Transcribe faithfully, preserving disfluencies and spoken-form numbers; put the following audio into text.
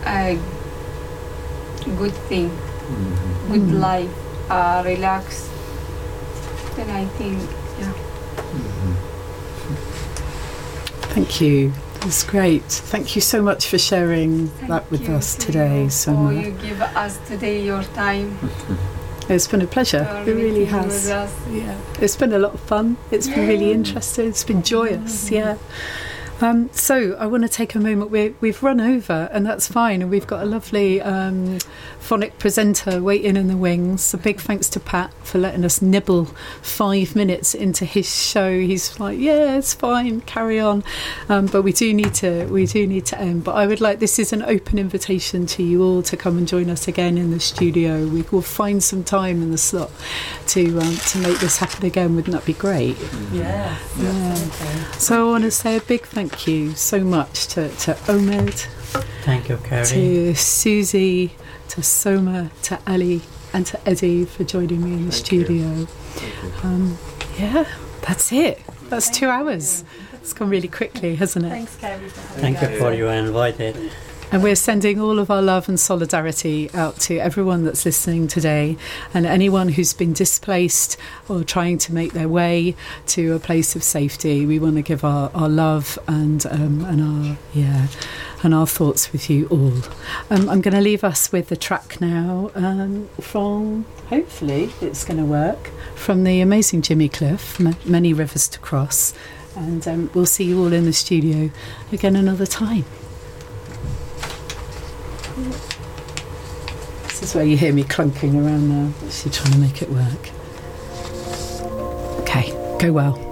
a good thing, Mm-hmm. good Mm. life, uh, relax. Then I think, yeah. Mm-hmm. Thank you. That's great. Thank you so much for sharing Thank that with you us to today, you Soma. for you give us today your time. It's been a pleasure. for It really meeting with has. us. Yeah, it's been a lot of fun. It's been really Yeah. interesting. It's been joyous. Yeah. Um, so I want to take a moment. We're, we've run over, and that's fine. And we've got a lovely um, phonic presenter waiting in the wings. A big thanks to Pat for letting us nibble five minutes into his show. He's like, "Yeah, it's fine, carry on." Um, but we do need to. We do need to end. But I would like this is an open invitation to you all to come and join us again in the studio. We will find some time in the slot to um, to make this happen again. Wouldn't that be great? Yes, Yeah. absolutely. So I want to say a big thank you so much to, to Omed, Thank you, Carrie. to Susie, to Soma, to Ali, and to Eddie for joining me in the Thank studio. Thank you. Um, yeah, that's it. That's two hours. It's gone really quickly, hasn't it? Thanks, Carrie, for having Thank us. you for your invited. And we're sending all of our love and solidarity out to everyone that's listening today, and anyone who's been displaced or trying to make their way to a place of safety. We want to give our, our love and um, and our yeah and our thoughts with you all. Um, I'm going to leave us with the track now um, from, hopefully it's going to work, from the amazing Jimmy Cliff, M- Many Rivers to Cross, and um, we'll see you all in the studio again another time. This is where you hear me clunking around now, actually trying to make it work. Okay, go well.